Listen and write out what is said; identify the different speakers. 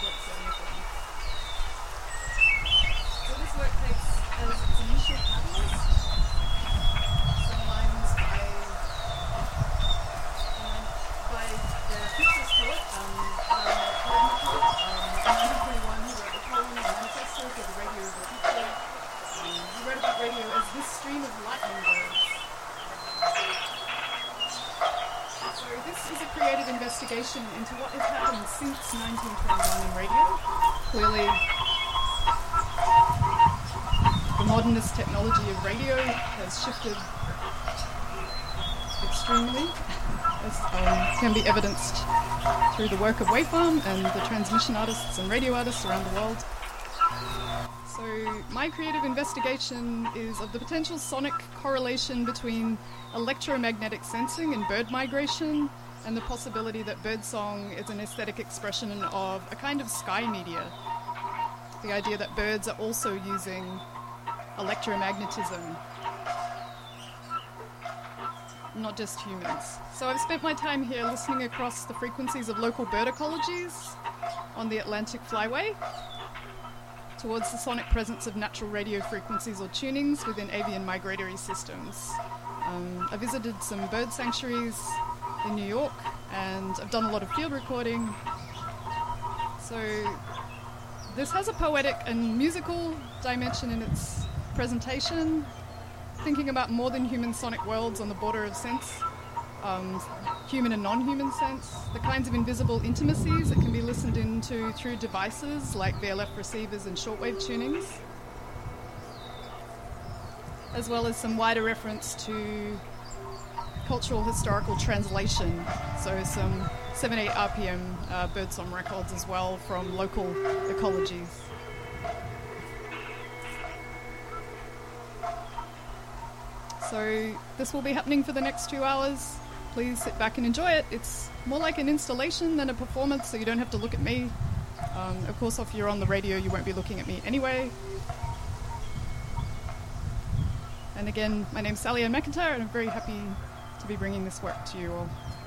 Speaker 1: works at anything. So this work takes as its initial catalyst some lines by the futurist poet, in 1921 he wrote a poem, a manifesto for the radio of the future. He wrote about radio as this stream of lightning birds. So this is a creative investigation into what has happened since 1921 in radio. Clearly, the modernist technology of radio has shifted extremely, as can be evidenced through the work of Wavefarm and the transmission artists and radio artists around the world. So my creative investigation is of the potential sonic correlation between electromagnetic sensing and bird migration, and the possibility that birdsong is an aesthetic expression of a kind of sky media. The idea that birds are also using electromagnetism, not just humans. So I've spent my time here listening across the frequencies of local bird ecologies on the Atlantic Flyway towards the sonic presence of natural radio frequencies or tunings within avian migratory systems. I visited some bird sanctuaries in New York, and I've done a lot of field recording. So this has a poetic and musical dimension in its presentation, thinking about more than human sonic worlds on the border of sense, human and non-human sense, the kinds of invisible intimacies that can be listened into through devices like VLF receivers and shortwave tunings, as well as some wider reference to cultural historical translation, so some 7/8 RPM birdsong records as well from local ecologies. So this will be happening for the next 2 hours. Please sit back and enjoy it. It's more like an installation than a performance, so you don't have to look at me. Of course, if you're on the radio, you won't be looking at me anyway. And again, my name's Sally Ann McIntyre, and I'm very happy to be bringing this work to you all.